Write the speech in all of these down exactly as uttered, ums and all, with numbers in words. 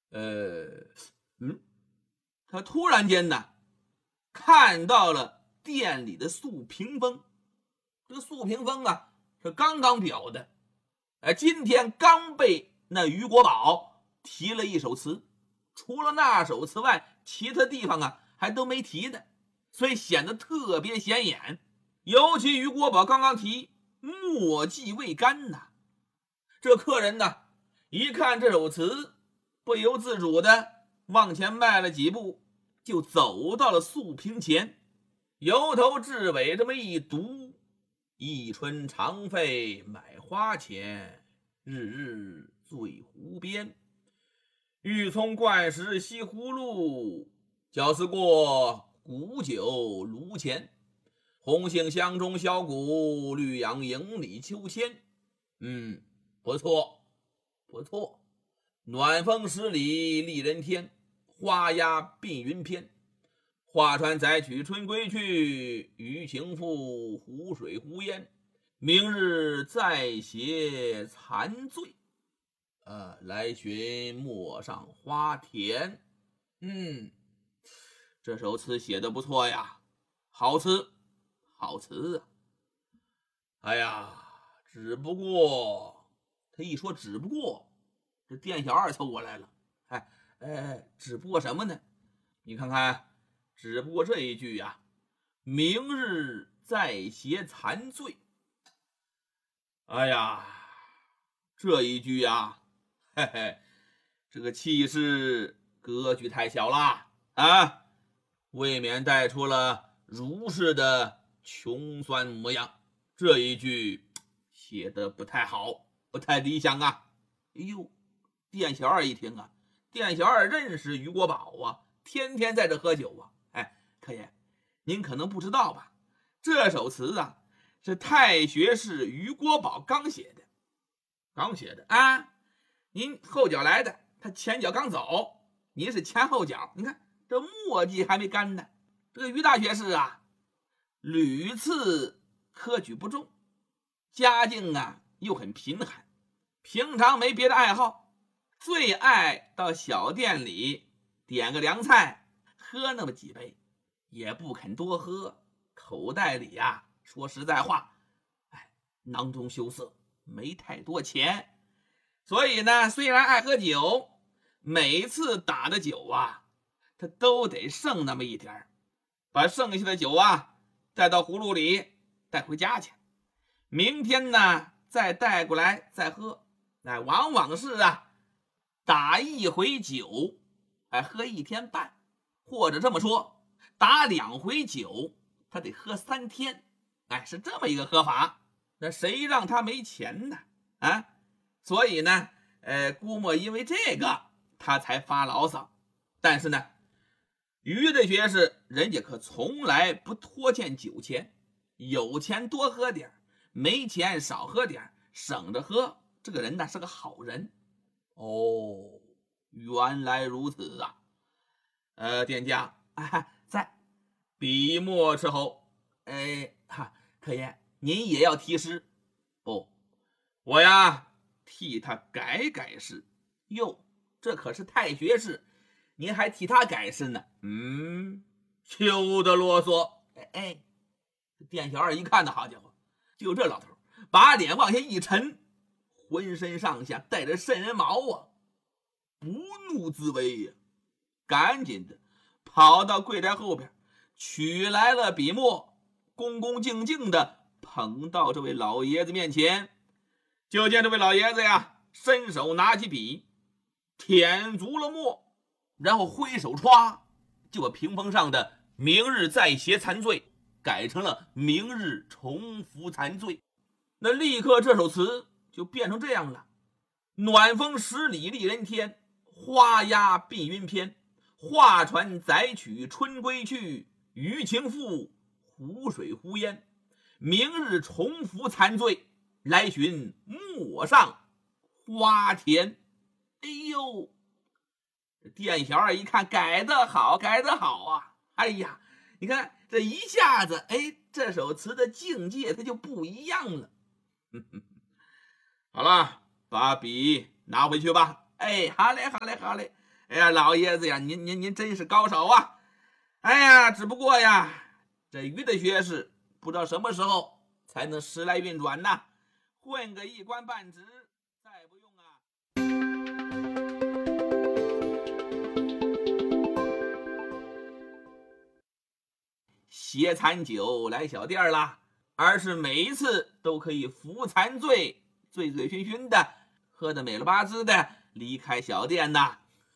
呃，嗯，他突然间呢，看到了店里的素屏风。这个素屏风啊，是刚刚裱的，哎，今天刚被那于国宝提了一首词，除了那首词外，其他地方啊还都没提的，所以显得特别显眼。尤其于国宝刚刚提墨迹未干呐，这客人呢一看这首词，不由自主的往前迈了几步，就走到了素屏前，由头至尾这么一读：一春长费买花钱，日日醉湖边。欲从灌食西湖路，绞丝过古酒炉前。红杏香中小鼓，绿杨营里秋千。嗯，不错，不错。暖风十里丽人天，花鸦鬓云篇。画船载取春归去，渔情复湖水湖烟。明日再携残醉，呃，来寻陌上花田。嗯，这首词写的不错呀，好词，好词啊！哎呀，只不过他一说只不过，这店小二凑过来了。哎哎，只不过什么呢？你看看，只不过这一句呀，明日再携残醉。哎呀，这一句呀，嘿嘿，这个气势格局太小了啊，未免带出了如是的穷酸模样。这一句写的不太好，不太理想啊。哎呦，店小二一听啊，店小二认识于国宝啊，天天在这喝酒啊。哎，客爷，您可能不知道吧，这首词啊是太学士于国宝刚写的，刚写的啊。您后脚来的，他前脚刚走，您是前后脚，你看这墨迹还没干呢。这个于大学士啊，屡次科举不中，家境啊又很贫寒，平常没别的爱好，最爱到小店里点个凉菜，喝那么几杯，也不肯多喝，口袋里呀、啊，说实在话，哎，囊中羞涩，没太多钱。所以呢，虽然爱喝酒，每次打的酒啊，他都得剩那么一点，把剩下的酒啊带到葫芦里带回家去，明天呢再带过来再喝。哎，往往是啊，打一回酒，哎，喝一天半，或者这么说，打两回酒，他得喝三天。哎，是这么一个喝法。那谁让他没钱呢？啊，所以呢，呃，估摸因为这个他才发牢骚。但是呢，于的学士人家可从来不拖欠酒钱，有钱多喝点，没钱少喝点，省着喝。这个人呢是个好人。哦，原来如此啊。呃，店家啊，在笔墨斥候。哎哈，客爷，您也要题诗？不，我呀替他改改诗。哟，这可是太学士，您还替他改诗呢？嗯，休得啰嗦。哎哎，店小二一看呢，好家伙，就这老头把脸往下一沉，浑身上下带着瘆人毛啊，不怒自威呀、啊，赶紧的跑到柜台后边取来了笔墨，恭恭敬敬的捧到这位老爷子面前。就见这位老爷子呀，伸手拿起笔，舔足了墨，然后挥手歘，就把屏风上的明日再携残醉改成了明日重复残醉。那立刻这首词就变成这样了：暖风十里丽人天，花鸦鬓云篇。画船载取春归去，渔情复湖水湖烟。明日重复残醉，来寻陌上花田。哎呦，店小二一看，改得好，改得好啊！哎呀，你看这一下子，哎，这首词的境界它就不一样了。好了，把笔拿回去吧。哎，好嘞，好嘞，好嘞。 哎呀，老爷子呀，您您您真是高手啊！哎呀，只不过呀，这鱼的学识不知道什么时候才能时来运转呐，混个一官半职，再不用啊。携残酒来小店啦，而是每一次都可以扶残醉，醉醉醺醺的，喝得美了巴滋的离开小店呐。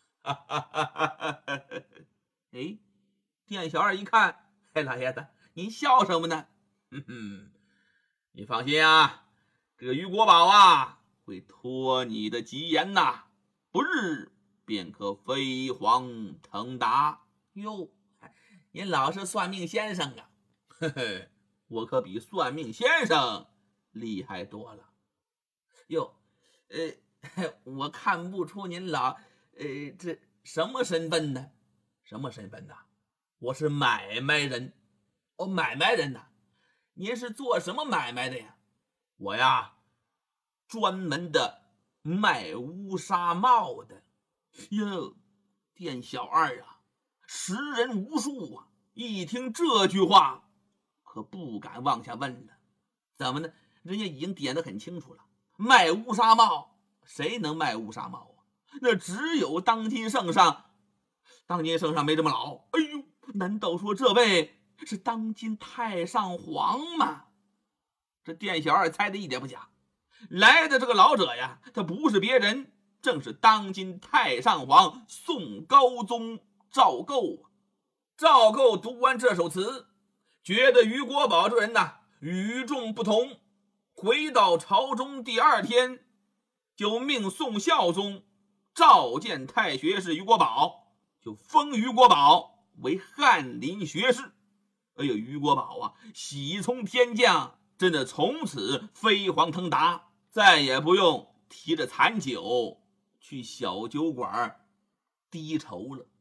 哎，店小二一看，哎，老爷子，您笑什么呢？哼哼，你放心啊，这个于国宝啊，会托你的吉言呐，不日便可飞黄腾达。哟，您老是算命先生啊，嘿嘿，我可比算命先生厉害多了。哟，呃，我看不出您老，呃，这什么身份呢？什么身份呢？我是买卖人。哦，买卖人呐，您是做什么买卖的呀？我呀，专门的卖乌纱帽的。哟，店小二啊，识人无数啊，一听这句话，可不敢往下问了。怎么呢？人家已经点得很清楚了，卖乌纱帽，谁能卖乌纱帽啊？那只有当今圣上。当今圣上没这么老。哎呦，难道说这位是当今太上皇吗？这店小二猜的一点不假，来的这个老者呀，他不是别人，正是当今太上皇宋高宗赵构。赵构读完这首词，觉得于国宝这人呐与众不同，回到朝中第二天，就命宋孝宗召见太学士于国宝，就封于国宝为翰林学士。哎呦，于国宝啊，喜从天降，真的从此飞黄腾达，再也不用提着残酒去小酒馆低愁了。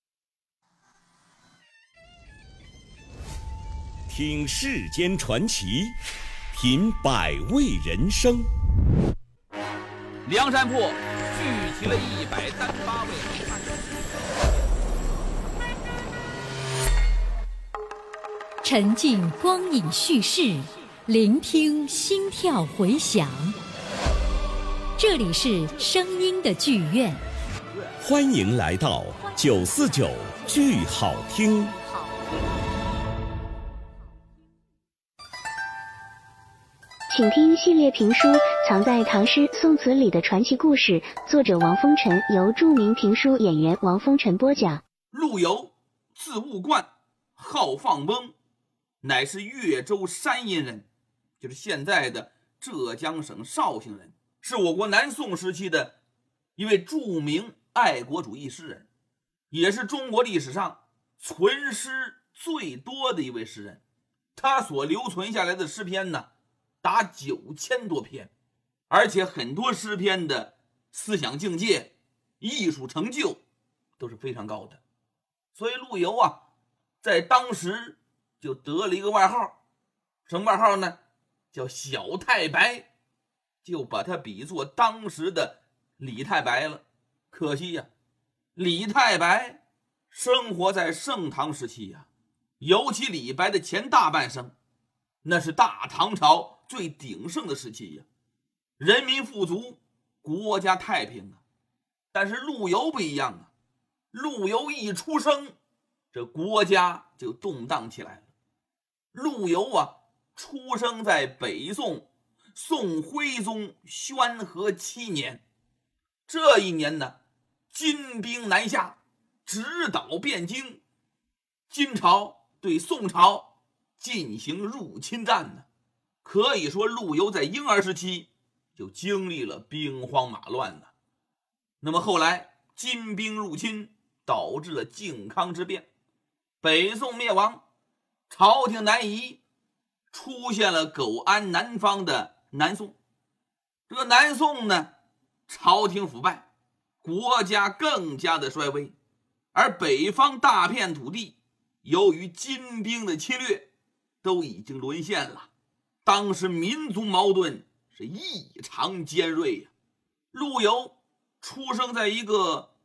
听世间传奇，品百味人生。 梁山泊聚集了一百三十八位好汉， 沉浸光影叙事，聆听心跳回响。这里是声音的剧院， 欢迎来到九四九剧好听。 请听系列评书《藏在唐诗宋词里的传奇故事》，作者王风尘，由著名评书演员王风尘播讲。 陆游，字务观，号放翁，乃是越州山阴人，就是现在的浙江省绍兴人，是我国南宋时期的一位著名爱国主义诗人，也是中国历史上存诗最多的一位诗人。他所留存下来的诗篇呢，达九千多篇，而且很多诗篇的思想境界、艺术成就都是非常高的。所以陆游啊，在当时就得了一个外号，什么外号呢？叫小太白，就把他比作当时的李太白了。可惜呀、啊，李太白生活在盛唐时期呀、啊，尤其李白的前大半生，那是大唐朝最鼎盛的时期呀、啊，人民富足，国家太平啊。但是陆游不一样啊，陆游一出生，这国家就动荡起来了。陆游啊，出生在北宋宋徽宗宣和七年，这一年呢，金兵南下，直捣汴京，金朝对宋朝进行入侵战呢。可以说陆游在婴儿时期就经历了兵荒马乱呢。那么后来金兵入侵，导致了靖康之变，北宋灭亡，朝廷南移，出现了苟安南方的南宋。这个南宋呢，朝廷腐败，国家更加的衰微，而北方大片土地由于金兵的侵略都已经沦陷了。当时民族矛盾是异常尖锐呀、啊。陆游出生在一个